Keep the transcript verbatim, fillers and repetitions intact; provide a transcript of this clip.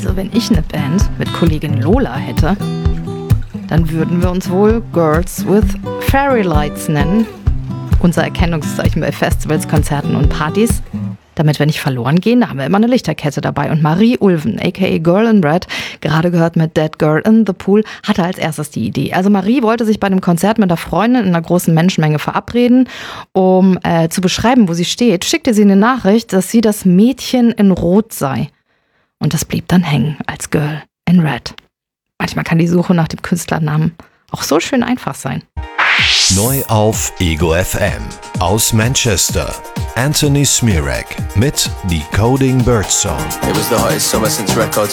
Also wenn ich eine Band mit Kollegin Lola hätte, dann würden wir uns wohl Girls with Fairy Lights nennen. Unser Erkennungszeichen bei Festivals, Konzerten und Partys. Damit wir nicht verloren gehen, da haben wir immer eine Lichterkette dabei. Und Marie Ulven, aka Girl in Red, gerade gehört mit Dead Girl in the Pool, hatte als erstes die Idee. Also Marie wollte sich bei einem Konzert mit einer Freundin in einer großen Menschenmenge verabreden, um äh, zu beschreiben, wo sie steht. Schickte sie eine Nachricht, dass sie das Mädchen in Rot sei. Und das blieb dann hängen als Girl in Red. Manchmal kann die Suche nach dem Künstlernamen auch so schön einfach sein. Neu auf Ego F M aus Manchester. Anthony Smirek mit Decoding Birdsong. It was the hottest summer since records